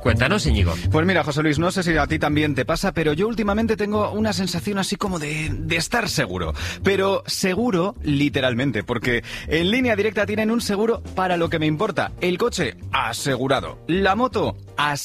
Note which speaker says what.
Speaker 1: Cuéntanos, Íñigo.
Speaker 2: Pues mira, José Luis, no sé si a ti también te pasa, pero yo últimamente tengo una sensación así como de estar seguro. Pero seguro, literalmente, porque en Línea Directa tienen un seguro para lo que me importa. El coche, asegurado. La moto, asegurado.